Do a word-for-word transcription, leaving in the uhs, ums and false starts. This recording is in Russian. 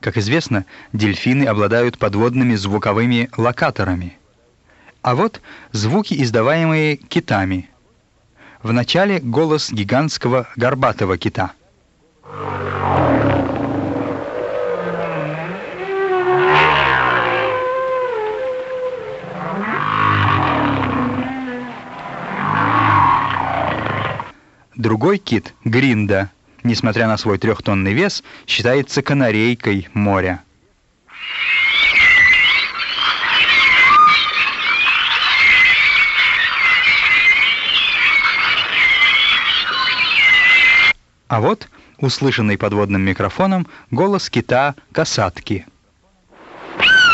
Как известно, дельфины обладают подводными звуковыми локаторами. А вот звуки, издаваемые китами. Вначале голос гигантского горбатого кита. Другой кит, гринда, несмотря на свой трехтонный вес, считается канарейкой моря. А вот, услышанный подводным микрофоном, голос кита касатки.